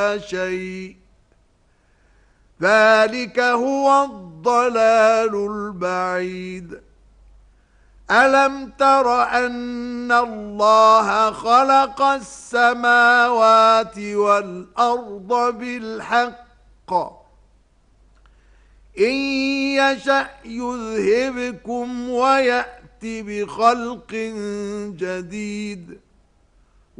شيء ذلك هو الضلال البعيد ألم تر أن الله خلق السماوات والأرض بالحق إن يشأ يذهبكم ويأت بخلق جديد